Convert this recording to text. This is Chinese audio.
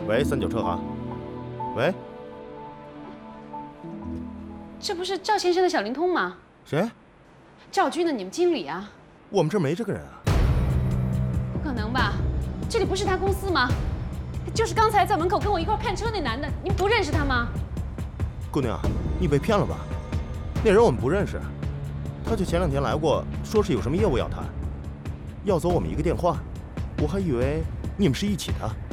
喂，39车行。喂， 这不是赵先生的小灵通吗？ 谁？ 赵军的你们经理啊？ 我们这儿没这个人啊。 不可能吧？这里不是他公司吗？就是刚才在门口跟我一块看车那男的，你们不认识他吗？ 姑娘，你被骗了吧？那人我们不认识，他就前2天来过，说是有什么业务要谈，要走我们一个电话，我还以为你们是一起的。